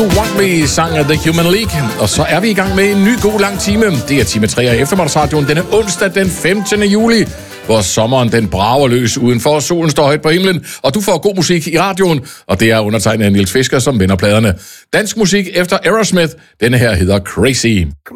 Want Me, sang af The Human League. Og så er vi i gang med en ny god lang time. Det er time 3 af Eftermiddagsradioen denne onsdag den 15. juli, hvor sommeren den brager løs udenfor. Solen står højt på himlen, og du får god musik i radioen. Og det er undertegnet af Niels Fisker, som vender pladerne. Dansk musik efter Aerosmith. Denne her hedder Crazy.